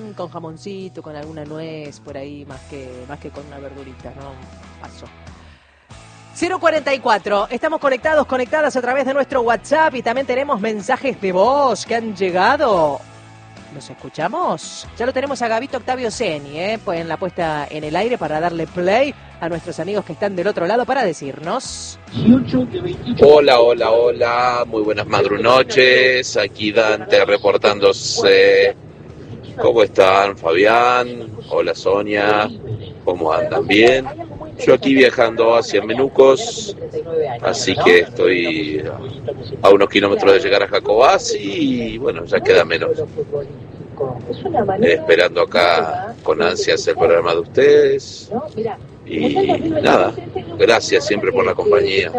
con jamoncito, con alguna nuez por ahí, más que con una verdurita, ¿no? Paso. 044, estamos conectadas a través de nuestro WhatsApp y también tenemos mensajes de voz que han llegado. ¿Nos escuchamos? Ya lo tenemos a Gabito Octavio Seni, pues en la puesta en el aire para darle play a nuestros amigos que están del otro lado para decirnos. Hola, muy buenas madrunoches, aquí Dante reportándose. ¿Cómo están, Fabián? Hola, Sonia, ¿cómo andan? ¿Bien? Yo aquí viajando hacia Menucos, así que estoy a unos kilómetros de llegar a Jacobás y bueno, ya queda menos. Esperando acá con ansias el programa de ustedes y nada, gracias siempre por la compañía.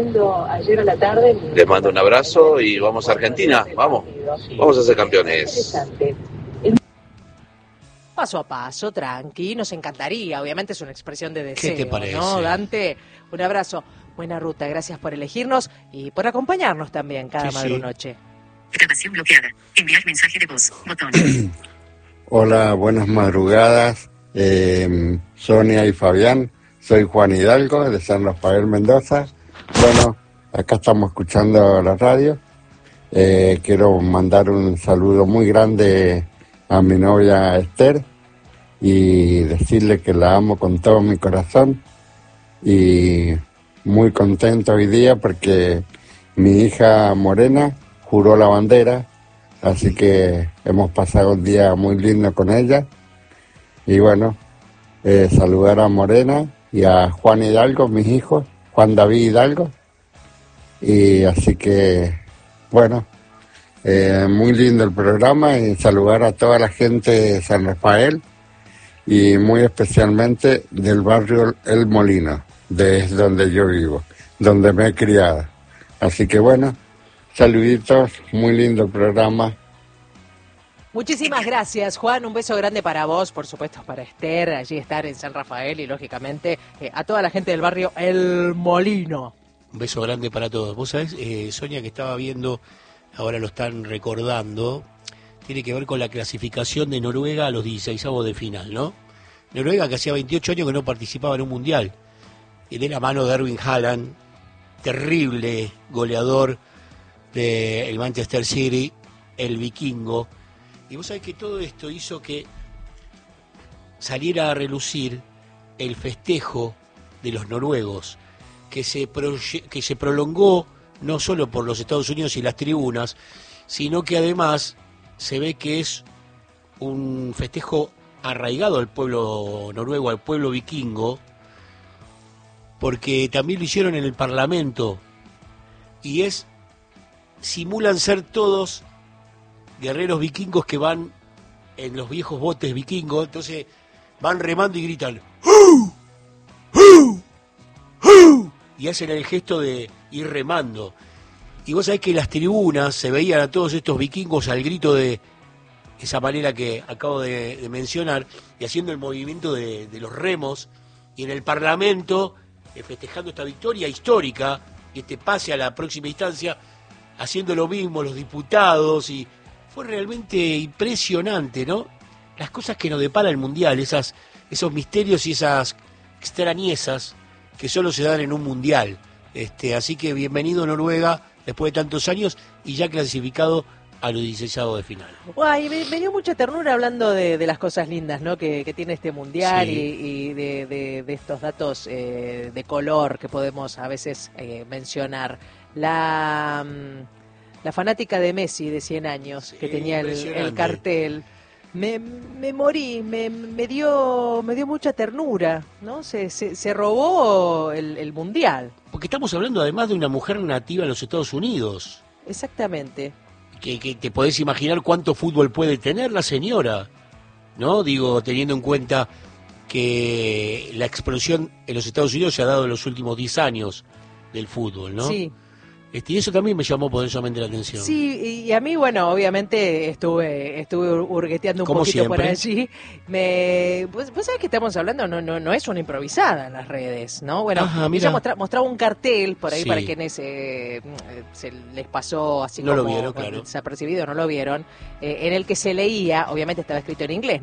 Les mando un abrazo y vamos a Argentina, vamos a ser campeones. Paso a paso, tranqui, nos encantaría, obviamente es una expresión de deseo. ¿Qué te parece? ¿No, Dante? Un abrazo, buena ruta, gracias por elegirnos y por acompañarnos también cada madrunoche. Grabación bloqueada, enviar mensaje de voz, botón. Hola, buenas madrugadas, Sonia y Fabián, soy Juan Hidalgo de San Rafael, Mendoza. Bueno, acá estamos escuchando la radio, quiero mandar un saludo muy grande a mi novia Esther y decirle que la amo con todo mi corazón y muy contento hoy día porque mi hija Morena juró la bandera, así que hemos pasado un día muy lindo con ella y bueno, saludar a Morena y a Juan Hidalgo, mis hijos, Juan David Hidalgo, y así que bueno, muy lindo el programa y saludar a toda la gente de San Rafael y muy especialmente del barrio El Molino, de donde yo vivo, donde me he criado. Así que bueno, saluditos, muy lindo el programa. Muchísimas gracias, Juan. Un beso grande para vos, por supuesto para Esther, allí estar en San Rafael y lógicamente a toda la gente del barrio El Molino. Un beso grande para todos. Vos sabés, Sonia, que estaba viendo, ahora lo están recordando, tiene que ver con la clasificación de Noruega a los 16avos de final, ¿no? Noruega que hacía 28 años que no participaba en un mundial. Y de la mano de Erling Haaland, terrible goleador del Manchester City, el vikingo. Y vos sabés que todo esto hizo que saliera a relucir el festejo de los noruegos, que se prolongó no solo por los Estados Unidos y las tribunas, sino que además se ve que es un festejo arraigado al pueblo noruego, al pueblo vikingo, porque también lo hicieron en el Parlamento, y simulan ser todos guerreros vikingos que van en los viejos botes vikingos, entonces van remando y gritan ¡Hu! ¡Hu! ¡Hu! Y hacen el gesto de ir remando. Y vos sabés que en las tribunas se veían a todos estos vikingos al grito de esa manera que acabo de mencionar, y haciendo el movimiento de los remos, y en el Parlamento festejando esta victoria histórica y este pase a la próxima instancia, haciendo lo mismo los diputados, y fue realmente impresionante, ¿no? Las cosas que nos depara el Mundial, esos misterios y esas extrañezas que solo se dan en un Mundial. Así que bienvenido Noruega, después de tantos años, y ya clasificado a los 16avos de final. Guay, me dio mucha ternura hablando de las cosas lindas, ¿no? que tiene este mundial, sí. y de estos datos de color que podemos a veces mencionar. La fanática de Messi de 100 años, sí, que tenía el cartel, me morí, me dio mucha ternura, ¿no? Se robó el mundial. Porque estamos hablando además de una mujer nativa en los Estados Unidos. Exactamente. Que te podés imaginar cuánto fútbol puede tener la señora, ¿no? Digo, teniendo en cuenta que la explosión en los Estados Unidos se ha dado en los últimos 10 años del fútbol, ¿no? Sí. Y eso también me llamó poderosamente la atención. Sí, y a mí, bueno, obviamente estuve hurgueteando un poquito siempre por allí. Vos sabés que estamos hablando, no es una improvisada en las redes, ¿no? Bueno, ella mostraba un cartel por ahí, sí, para quienes se les pasó así no como lo vieron, claro, desapercibido, no lo vieron, en el que se leía, obviamente estaba escrito en inglés,